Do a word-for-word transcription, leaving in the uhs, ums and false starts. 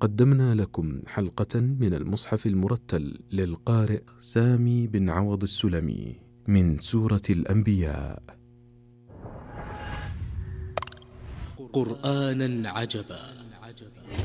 قدمنا لكم حلقة من المصحف المرتل للقارئ سامي بن عوض السلمي من سورة الأنبياء. قرآنا عجبا